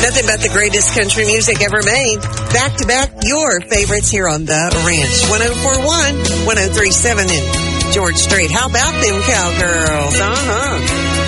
Nothing but the greatest country music ever made. Back to back, your favorites here on The Ranch. 1041, 1037 in George Strait. How about them cowgirls? Uh-huh.